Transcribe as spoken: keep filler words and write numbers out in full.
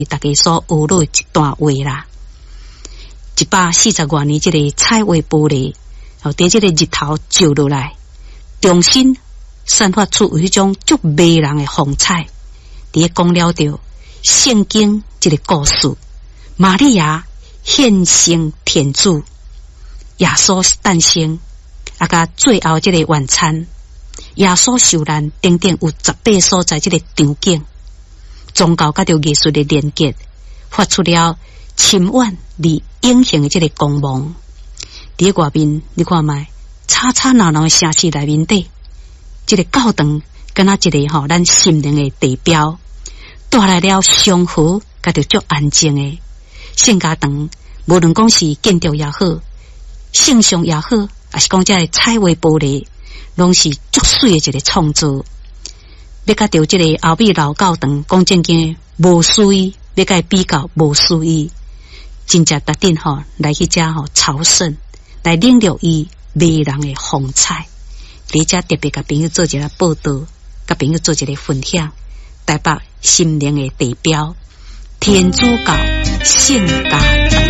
大家所学到一段话啦。一百四十多年，这个彩绘玻璃，哦，在这个日头照落来，重新散发出有一种足迷人的风采。伫讲了着圣经这个故事，玛利亚献生天主，耶稣诞生，啊，甲最后这个晚餐，耶稣受难等等有十八所在这个场景，宗教甲着艺术的连结，发出了深远而永恒的这个光芒。伫外面你看卖，吵吵闹闹的城市内面底，这个教堂敢若一个吼、哦、咱心灵的地标，带来了祥和，甲着足安静的圣家堂。无论讲是建筑也好，圣像也好，还是讲这个彩绘玻璃，拢是足水的一个创作。要甲着这个后壁老教堂讲正经无水，要甲比较无水，真正特定吼来去遮吼朝圣，来领略伊迷人的风采。伫遮特别甲朋友做一个报道，甲朋友做一个分享。台北心灵的地标，天主教圣家堂。